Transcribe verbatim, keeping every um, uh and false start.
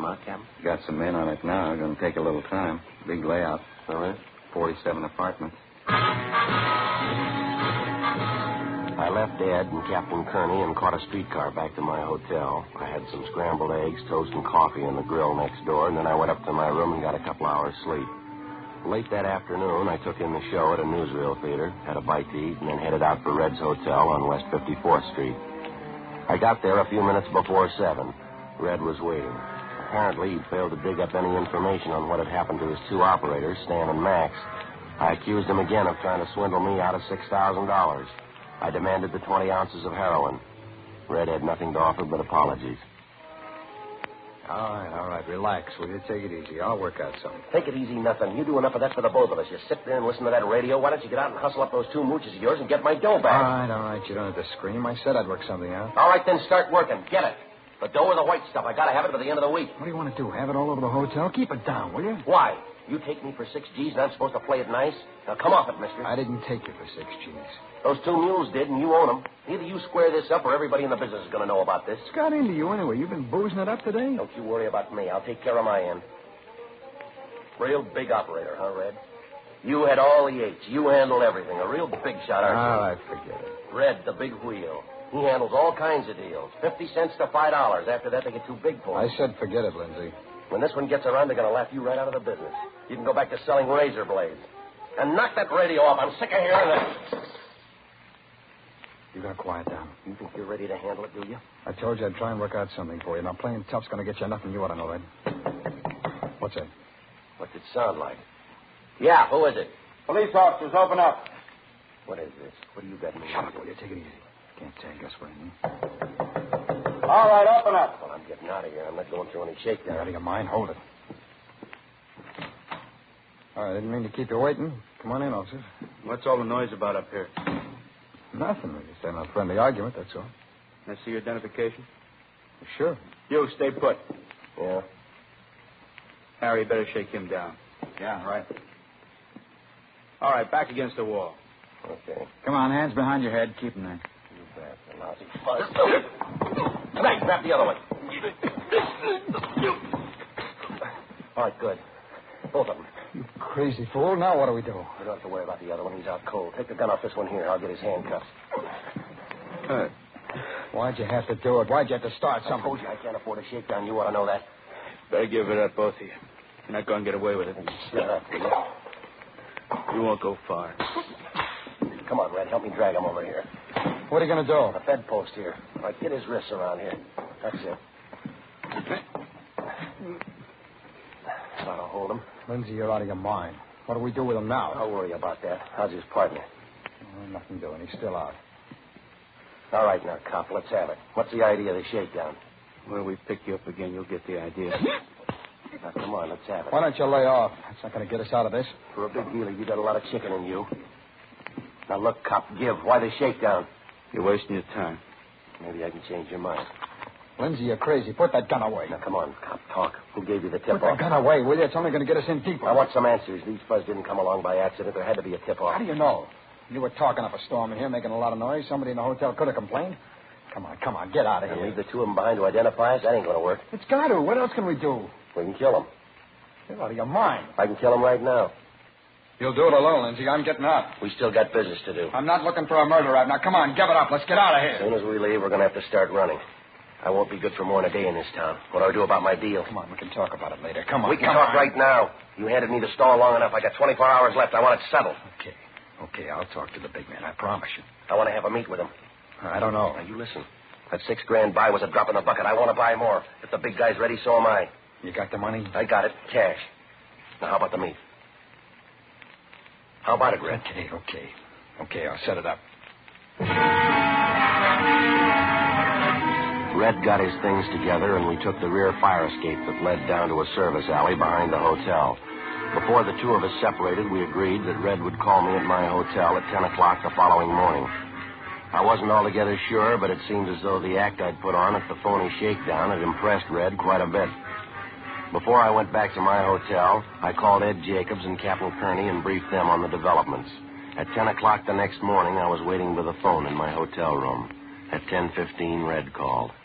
tomorrow, Captain? Got some men on it now. Going to take a little time. Big layout. All right. forty-seven apartments. I left Ed and Captain Kearney and caught a streetcar back to my hotel. I had some scrambled eggs, toast, and coffee in the grill next door, and then I went up to my room and got a couple hours sleep. Late that afternoon, I took in the show at a newsreel theater, had a bite to eat, and then headed out for Red's Hotel on West fifty-fourth Street. I got there a few minutes before seven. Red was waiting. Apparently, he'd failed to dig up any information on what had happened to his two operators, Stan and Max. I accused him again of trying to swindle me out of six thousand dollars. I demanded the twenty ounces of heroin. Red had nothing to offer but apologies. All right, all right. Relax, will you? Take it easy. I'll work out something. Take it easy, nothing. You do enough of that for the both of us. You sit there and listen to that radio. Why don't you get out and hustle up those two mooches of yours and get my dough back? All right, all right. You don't have to scream. I said I'd work something out. All right, then start working. Get it. The dough or the white stuff. I gotta have it by the end of the week. What do you want to do? Have it all over the hotel? Keep it down, will you? Why? You take me for six G's and I'm supposed to play it nice? Now come off it, mister. I didn't take you for six G's. Those two mules did, and you own them. Either you square this up or everybody in the business is going to know about this. What's got into you anyway? You've been boozing it up today? Don't you worry about me. I'll take care of my end. Real big operator, huh, Red? You had all the eights. You handle everything. A real big shot, aren't you? All right, forget it. Red, the big wheel. He handles all kinds of deals. Fifty cents to five dollars. After that, they get too big for him. I said forget it, Lindsay. When this one gets around, they're going to laugh you right out of the business. You can go back to selling razor blades. And knock that radio off. I'm sick of hearing it. You gotta quiet down. You think you're ready to handle it, do you? I told you I'd try and work out something for you. Now, playing tough's gonna get you nothing. You ought to know that. What's that? What's it sound like? Yeah, who is it? Police officers, open up. What is this? What do you got in Shut up, will you? Take it easy. Can't take us for anything. All right, open up. Well, I'm getting out of here. I'm not going through any shakedown. Out of your mind? Hold it. All right, I didn't mean to keep you waiting. Come on in, officers. What's all the noise about up here? Nothing. We just had a friendly argument, that's all. Can I see your identification? Sure. You, stay put. Yeah? Harry, better shake him down. Yeah, right. All right, back against the wall. Okay. Come on, hands behind your head. Keep them there. You bet. The lousy fuzz. Hey, grab the other one. All right, good. Both of them. You crazy fool. Now what do we do? You don't have to worry about the other one. He's out cold. Take the gun off this one here. I'll get his handcuffs. Uh, why'd you have to do it? Why'd you have to start something? I told you I can't afford a shakedown. You ought to know that. Better give it up, both of you. You're not going to get away with it. Shut up, will you? You won't go far. Come on, Red. Help me drag him over here. What are you going to do? A fed post here. All right, get his wrists around here. That's it. That'll hold him. Lindsay, you're out of your mind. What do we do with him now? Don't worry about that. How's his partner? Oh, nothing doing. He's still out. All right, now, cop, let's have it. What's the idea of the shakedown? When we pick you up again, you'll get the idea. Now, come on, let's have it. Why don't you lay off? That's not going to get us out of this. For a big dealer, you got a lot of chicken in you. Now, look, cop, give. Why the shakedown? You're wasting your time. Maybe I can change your mind. Lindsay, you're crazy. Put that gun away. Now, come on, cop, talk. Who gave you the Put tip-off? that gun away, will you? It's only going to get us in deeper. I want some answers. These fuzz didn't come along by accident. There had to be a tip-off. How do you know? You were talking up a storm in here, making a lot of noise. Somebody in the hotel could have complained. Come on, come on, get out of And here. leave the two of them behind to identify us? That ain't going to work. It's got to. What else can we do? We can kill them. You're out of your mind. I can kill them right now. You'll do it alone, Lindsay. I'm getting out. We still got business to do. I'm not looking for a murder rap. Now, come on, give it up. Let's get out of As here. soon as we leave, we're going to have to start running. I won't be good for more than a day in this town. What do I do about my deal? Come on, we can talk about it later. Come on, We can come talk on. right now. You handed me the stall long enough. I got twenty-four hours left. I want it settled. Okay, okay, I'll talk to the big man. I promise you. I want to have a meet with him. I don't know. Now, you listen. That six grand buy was a drop in the bucket. I want to buy more. If the big guy's ready, so am I. You got the money? I got it. Cash. Now, how about the meet? How about it, Red? Okay, okay. Okay, I'll set it up. Red got his things together, and we took the rear fire escape that led down to a service alley behind the hotel. Before the two of us separated, we agreed that Red would call me at my hotel at ten o'clock the following morning. I wasn't altogether sure, but it seemed as though the act I'd put on at the phony shakedown had impressed Red quite a bit. Before I went back to my hotel, I called Ed Jacobs and Captain Kearney and briefed them on the developments. At ten o'clock the next morning, I was waiting by the phone in my hotel room. At ten fifteen, Red called.